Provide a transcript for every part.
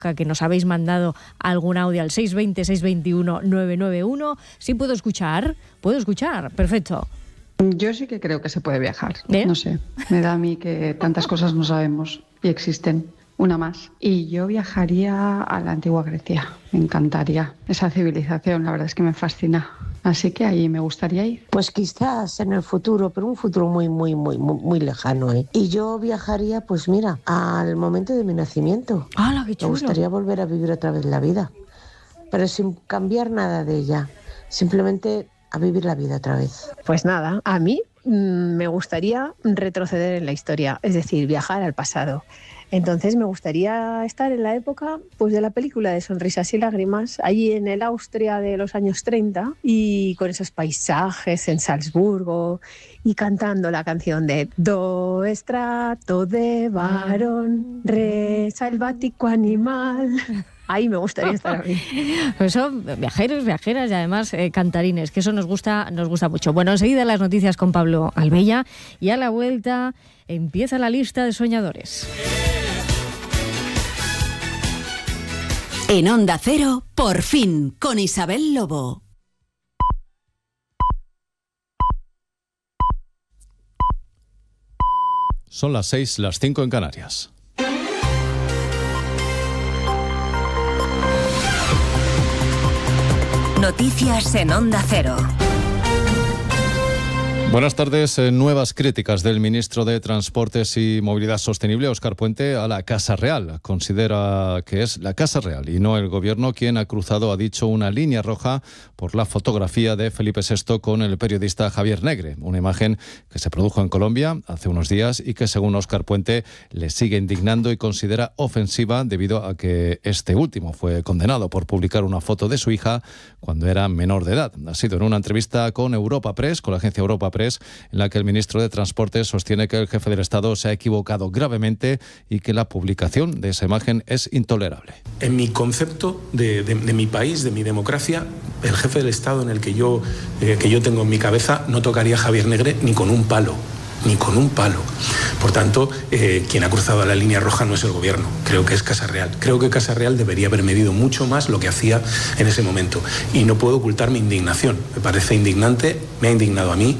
que nos habéis mandado algún audio al 620-621-991. Sí, puedo escuchar, perfecto. Yo sí que creo que se puede viajar. ¿Bien? No sé, me da a mí que tantas cosas no sabemos y existen. Una más. Y yo viajaría a la antigua Grecia. Me encantaría. Esa civilización, la verdad es que me fascina. Así que ahí me gustaría ir. Pues quizás en el futuro, pero un futuro muy lejano, ¿eh? Y yo viajaría, pues mira, al momento de mi nacimiento. ¡Hala, qué chulo! Me gustaría volver a vivir otra vez la vida, pero sin cambiar nada de ella. Simplemente a vivir la vida otra vez. Pues nada, a mí me gustaría retroceder en la historia, es decir, viajar al pasado. Entonces me gustaría estar en la época pues de la película de Sonrisas y Lágrimas, allí en el Austria de los años 30, y con esos paisajes en Salzburgo y cantando la canción de Do estrato de varón, re salvático animal. Ahí me gustaría estar a mí. Pues son viajeros, viajeras y además cantarines, que eso nos gusta mucho. Bueno, enseguida las noticias con Pablo Albella y a la vuelta empieza la lista de soñadores. En Onda Cero, por fin, con Isabel Lobo. Son las 6, las 5 en Canarias. Noticias en Onda Cero. Buenas tardes. Nuevas críticas del ministro de Transportes y Movilidad Sostenible, Óscar Puente, a la Casa Real. Considera que es la Casa Real y no el Gobierno quien ha cruzado, ha dicho, una línea roja por la fotografía de Felipe VI con el periodista Javier Negre. Una imagen que se produjo en Colombia hace unos días y que, según Óscar Puente, le sigue indignando y considera ofensiva debido a que este último fue condenado por publicar una foto de su hija cuando era menor de edad. Ha sido en una entrevista con Europa Press, con la agencia Europa Press, en la que el ministro de Transportes sostiene que el jefe del Estado se ha equivocado gravemente y que la publicación de esa imagen es intolerable. En mi concepto de mi país, de mi democracia, el jefe del Estado en el que yo tengo en mi cabeza no tocaría a Javier Negre ni con un palo. Ni con un palo. Por tanto, quien ha cruzado la línea roja no es el Gobierno, creo que es Casa Real. Creo que Casa Real debería haber medido mucho más lo que hacía en ese momento. Y no puedo ocultar mi indignación. Me parece indignante, me ha indignado a mí.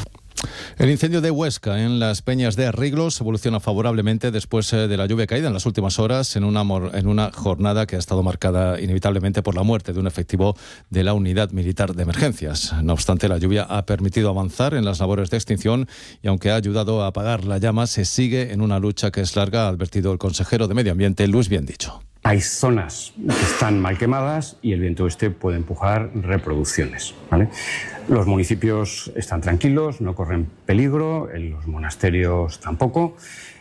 El incendio de Huesca en las Peñas de Arriglos evoluciona favorablemente después de la lluvia caída en las últimas horas en una jornada que ha estado marcada inevitablemente por la muerte de un efectivo de la Unidad Militar de Emergencias. No obstante, la lluvia ha permitido avanzar en las labores de extinción y aunque ha ayudado a apagar la llama, se sigue en una lucha que es larga, ha advertido el consejero de Medio Ambiente, Luis Biendicho. Hay zonas que están mal quemadas y el viento puede empujar reproducciones, ¿vale? Los municipios están tranquilos, no corren peligro, los monasterios tampoco.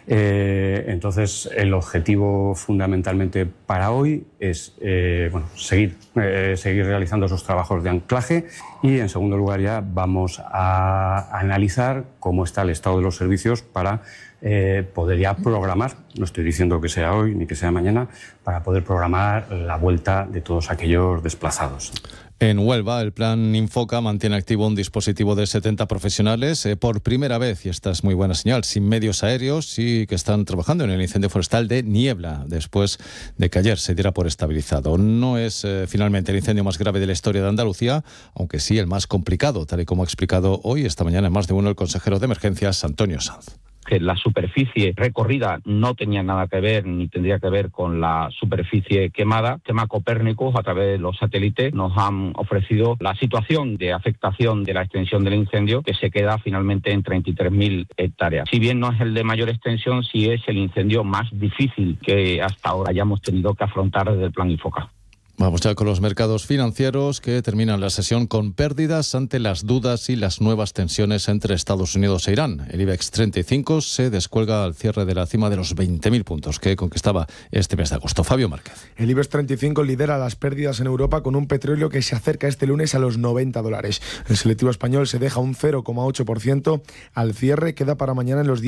Entonces, el objetivo fundamentalmente para hoy es seguir realizando esos trabajos de anclaje y, en segundo lugar, ya vamos a analizar cómo está el estado de los servicios para poder ya programar, no estoy diciendo que sea hoy ni que sea mañana, para poder programar la vuelta de todos aquellos desplazados. En Huelva, el plan Infoca mantiene activo un dispositivo de 70 profesionales por primera vez, y esta es muy buena señal, sin medios aéreos y que están trabajando en el incendio forestal de Niebla, después de que ayer se diera por estabilizado. No es finalmente el incendio más grave de la historia de Andalucía, aunque sí el más complicado, tal y como ha explicado hoy, esta mañana, en Más de Uno, el consejero de Emergencias, Antonio Sanz. Que la superficie recorrida no tenía nada que ver ni tendría que ver con la superficie quemada. Tema Copérnicus, a través de los satélites, nos han ofrecido la situación de afectación de la extensión del incendio, que se queda finalmente en 33.000 hectáreas. Si bien no es el de mayor extensión, sí es el incendio más difícil que hasta ahora hayamos tenido que afrontar desde el plan Infoca. Vamos ya con los mercados financieros, que terminan la sesión con pérdidas ante las dudas y las nuevas tensiones entre Estados Unidos e Irán. El IBEX 35 se descuelga al cierre de la cima de los 20.000 puntos que conquistaba este mes de agosto. Fabio Márquez. El IBEX 35 lidera las pérdidas en Europa con un petróleo que se acerca este lunes a los $90. El selectivo español se deja un 0,8% al cierre, queda para mañana en los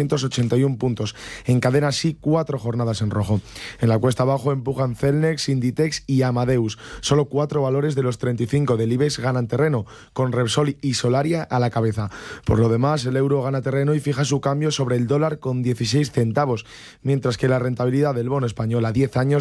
19.981 puntos. Encadena así 4 jornadas en rojo. En la cuesta abajo empujan Celnex, Inditex Inditex y Amadeus. Solo 4 valores de los 35 del IBEX ganan terreno, con Repsol y Solaria a la cabeza. Por lo demás, el euro gana terreno y fija su cambio sobre el dólar con 16 centavos, mientras que la rentabilidad del bono español a 10 años